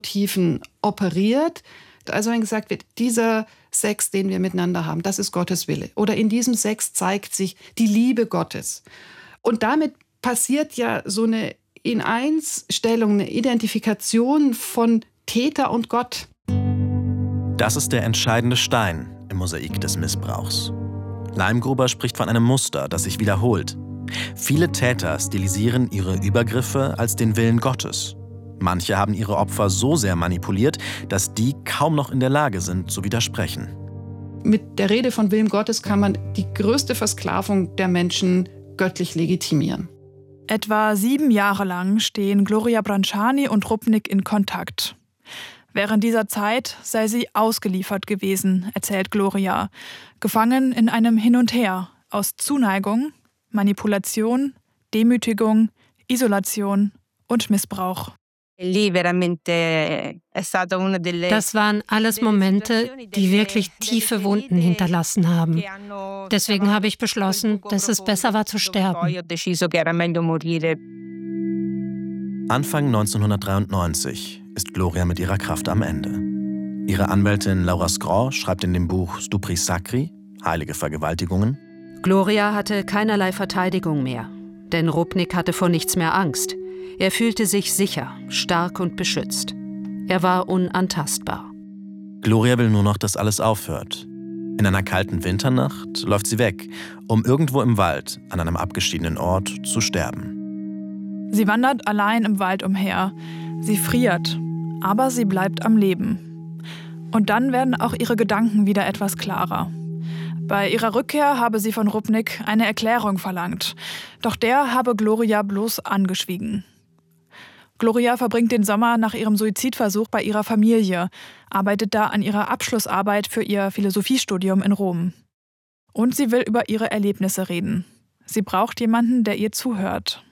Tiefen operiert. Also wenn gesagt wird, dieser Sex, den wir miteinander haben, das ist Gottes Wille. Oder in diesem Sex zeigt sich die Liebe Gottes. Und damit passiert ja so eine In-Eins-Stellung, eine Identifikation von Täter und Gott. Das ist der entscheidende Stein im Mosaik des Missbrauchs. Leimgruber spricht von einem Muster, das sich wiederholt. Viele Täter stilisieren ihre Übergriffe als den Willen Gottes. Manche haben ihre Opfer so sehr manipuliert, dass die kaum noch in der Lage sind, zu widersprechen. Mit der Rede von Willen Gottes kann man die größte Versklavung der Menschen göttlich legitimieren. Etwa 7 Jahre lang stehen Gloria Branciani und Rupnik in Kontakt. Während dieser Zeit sei sie ausgeliefert gewesen, erzählt Gloria, gefangen in einem Hin und Her aus Zuneigung, Manipulation, Demütigung, Isolation und Missbrauch. Das waren alles Momente, die wirklich tiefe Wunden hinterlassen haben. Deswegen habe ich beschlossen, dass es besser war zu sterben. Anfang 1993 ist Gloria mit ihrer Kraft am Ende. Ihre Anwältin Laura Scraw schreibt in dem Buch Stupri Sacri, Heilige Vergewaltigungen: Gloria hatte keinerlei Verteidigung mehr, denn Rupnik hatte vor nichts mehr Angst. Er fühlte sich sicher, stark und beschützt. Er war unantastbar. Gloria will nur noch, dass alles aufhört. In einer kalten Winternacht läuft sie weg, um irgendwo im Wald, an einem abgeschiedenen Ort, zu sterben. Sie wandert allein im Wald umher. Sie friert, aber sie bleibt am Leben. Und dann werden auch ihre Gedanken wieder etwas klarer. Bei ihrer Rückkehr habe sie von Rupnik eine Erklärung verlangt. Doch der habe Gloria bloß angeschwiegen. Gloria verbringt den Sommer nach ihrem Suizidversuch bei ihrer Familie, arbeitet da an ihrer Abschlussarbeit für ihr Philosophiestudium in Rom. Und sie will über ihre Erlebnisse reden. Sie braucht jemanden, der ihr zuhört.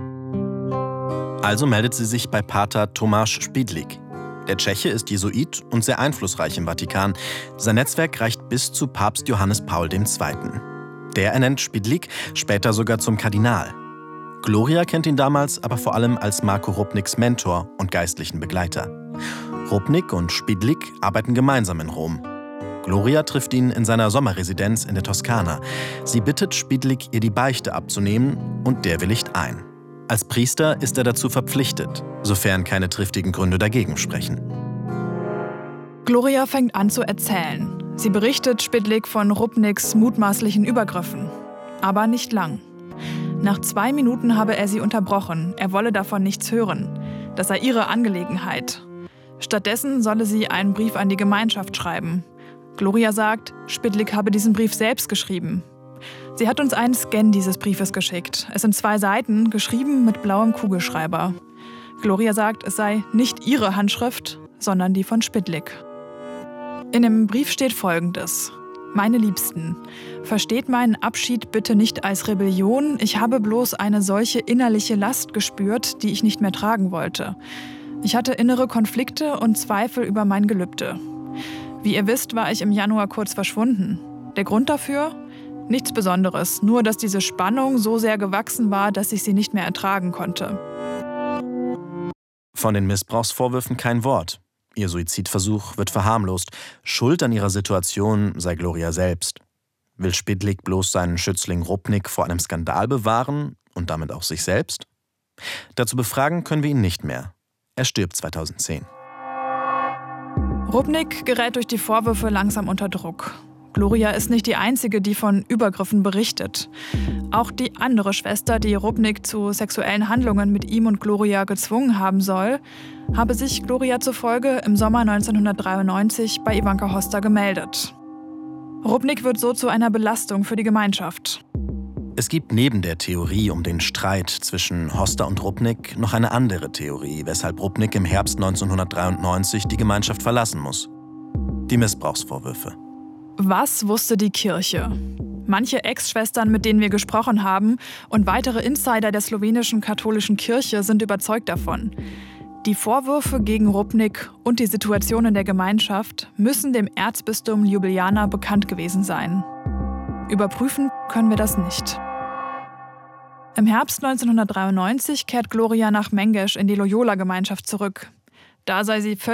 Also meldet sie sich bei Pater Tomáš Špidlík. Der Tscheche ist Jesuit und sehr einflussreich im Vatikan. Sein Netzwerk reicht bis zu Papst Johannes Paul II. Der ernennt Špidlík später sogar zum Kardinal. Gloria kennt ihn damals aber vor allem als Marko Rupniks Mentor und geistlichen Begleiter. Rupnik und Špidlík arbeiten gemeinsam in Rom. Gloria trifft ihn in seiner Sommerresidenz in der Toskana. Sie bittet Špidlík, ihr die Beichte abzunehmen, und der willigt ein. Als Priester ist er dazu verpflichtet, sofern keine triftigen Gründe dagegen sprechen. Gloria fängt an zu erzählen. Sie berichtet Špidlík von Rupniks mutmaßlichen Übergriffen. Aber nicht lang. Nach 2 Minuten habe er sie unterbrochen. Er wolle davon nichts hören. Das sei ihre Angelegenheit. Stattdessen solle sie einen Brief an die Gemeinschaft schreiben. Gloria sagt, Špidlík habe diesen Brief selbst geschrieben. Sie hat uns einen Scan dieses Briefes geschickt. Es sind 2 Seiten, geschrieben mit blauem Kugelschreiber. Gloria sagt, es sei nicht ihre Handschrift, sondern die von Špidlík. In dem Brief steht Folgendes: Meine Liebsten, versteht meinen Abschied bitte nicht als Rebellion. Ich habe bloß eine solche innerliche Last gespürt, die ich nicht mehr tragen wollte. Ich hatte innere Konflikte und Zweifel über mein Gelübde. Wie ihr wisst, war ich im Januar kurz verschwunden. Der Grund dafür? Nichts Besonderes, nur dass diese Spannung so sehr gewachsen war, dass ich sie nicht mehr ertragen konnte. Von den Missbrauchsvorwürfen kein Wort. Ihr Suizidversuch wird verharmlost. Schuld an ihrer Situation sei Gloria selbst. Will Špidlík bloß seinen Schützling Rupnik vor einem Skandal bewahren und damit auch sich selbst? Dazu befragen können wir ihn nicht mehr. Er stirbt 2010. Rupnik gerät durch die Vorwürfe langsam unter Druck. Gloria ist nicht die Einzige, die von Übergriffen berichtet. Auch die andere Schwester, die Rupnik zu sexuellen Handlungen mit ihm und Gloria gezwungen haben soll, habe sich Gloria zufolge im Sommer 1993 bei Ivanka Hosta gemeldet. Rupnik wird so zu einer Belastung für die Gemeinschaft. Es gibt neben der Theorie um den Streit zwischen Hosta und Rupnik noch eine andere Theorie, weshalb Rupnik im Herbst 1993 die Gemeinschaft verlassen muss. Die Missbrauchsvorwürfe. Was wusste die Kirche? Manche Ex-Schwestern, mit denen wir gesprochen haben, und weitere Insider der slowenischen katholischen Kirche sind überzeugt davon. Die Vorwürfe gegen Rupnik und die Situation in der Gemeinschaft müssen dem Erzbistum Ljubljana bekannt gewesen sein. Überprüfen können wir das nicht. Im Herbst 1993 kehrt Gloria nach Mengeš in die Loyola-Gemeinschaft zurück. Da sei sie